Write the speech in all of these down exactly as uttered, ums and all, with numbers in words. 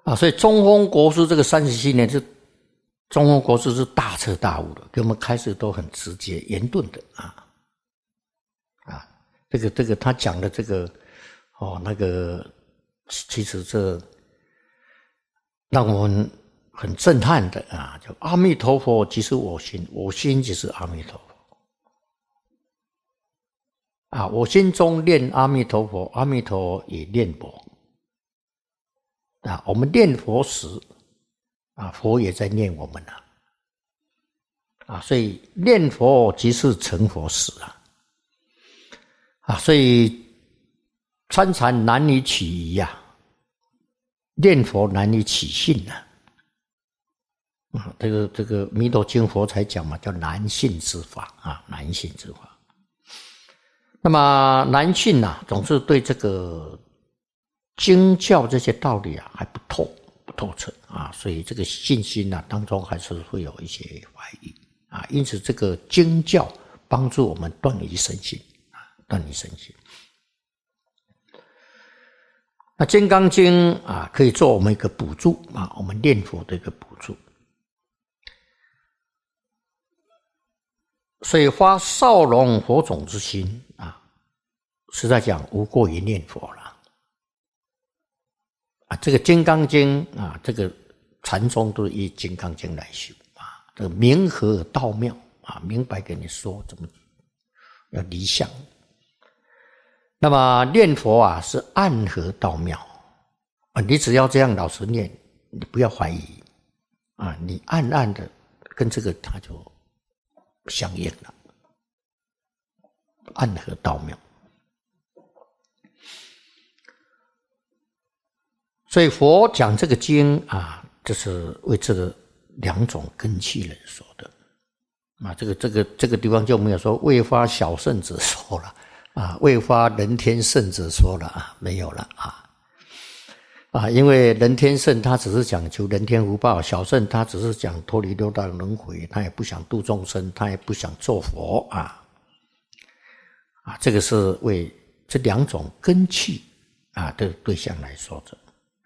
啊，所以中峰国师这个三十七年是中峰国师是大彻大悟的，给我们开示都很直接严顿的啊啊，这个这个他讲的这个哦那个，其实这让我们很震撼的啊，叫阿弥陀佛即是我心，我心即是阿弥陀佛啊，我心中念阿弥陀佛，阿弥陀佛也念佛啊，我们念佛时啊，佛也在念我们啊，啊，所以念佛即是成佛时啊，啊，所以参禅难以起疑呀、啊，念佛难以起信啊，啊，这个这个弥陀经佛才讲嘛，叫难信之法啊，难信之法。那么难信呐、啊，总是对这个经教这些道理啊还不透不透彻啊，所以这个信心啊当中还是会有一些怀疑啊，因此这个经教帮助我们断疑生信啊，断疑生信。那《金刚经》啊，可以做我们一个补助啊，我们念佛的一个补助。所以发少龙火种之心啊，实在讲无过于念佛了啊。这个《金刚经》啊，这个禅宗都是以《金刚经》来修啊，这个明和道妙啊，明白给你说怎么要离相。那么念佛啊是暗合道妙啊，你只要这样老实念，你不要怀疑啊，你暗暗的跟这个它就相应了，暗合道妙。所以佛讲这个经啊，这是为这个两种根器人说的啊，这个这个这个地方就没有说未发小圣者说了啊，未发人天圣者说了啊，没有了啊啊，因为人天圣他只是讲求人天福报，小圣他只是讲脱离六道轮回，他也不想度众生，他也不想做佛啊啊，这个是为这两种根器啊的对象来说的。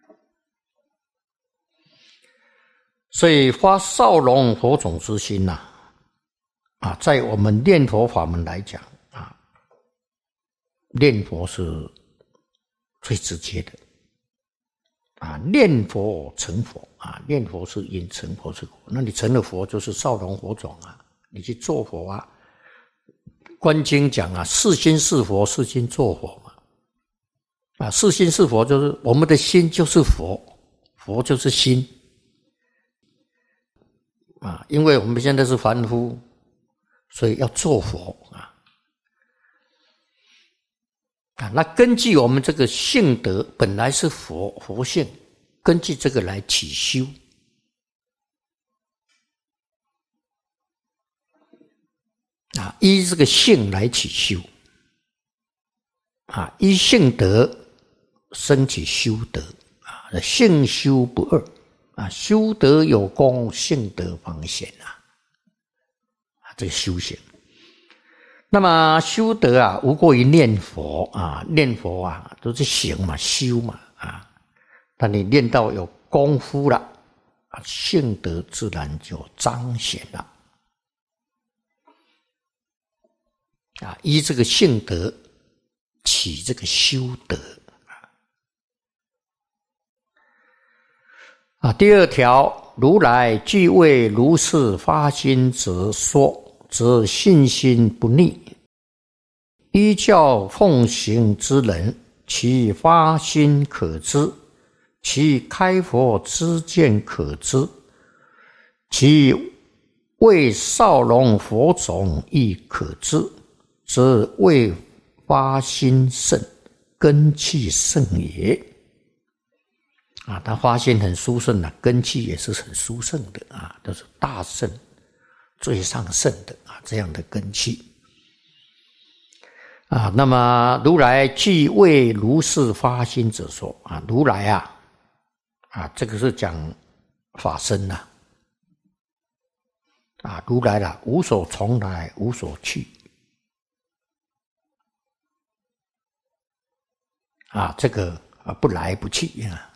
所以发少龙火种之心呐、啊，啊，在我们念佛法门来讲啊，念佛是最直接的啊，念佛成佛啊，念佛是因，成佛是果。那你成了佛，就是少龙火种啊，你去做佛啊。观经讲啊，是心是佛，是心做佛嘛。啊，是心是佛，就是我们的心就是佛，佛就是心。啊，因为我们现在是凡夫，所以要做佛啊。啊，那根据我们这个性德本来是佛佛性，根据这个来起修啊，依这个性来起修啊，依性德生起修德啊，性修不二啊，修德有功，性德方显啊，啊，这个修行。那么修德啊，无过于念佛啊，念佛啊，都是行嘛，修嘛啊。当你念到有功夫了啊，性德自然就彰显了啊。依这个性德起这个修德啊。第二条，如来既为如是发心者说，则信心不逆，依教奉行之人，其发心可知，其开佛知见可知，其为少龙佛种亦可知，则为发心胜，根器胜也。啊，他发心很殊胜啊，根器也是很殊胜的啊，都是大圣最上圣的啊，这样的根器啊。那么如来既为如是发心者说啊，如来啊啊，这个是讲法身呐 啊, 啊，如来啦，无所从来，无所去啊，这个啊不来不去啊。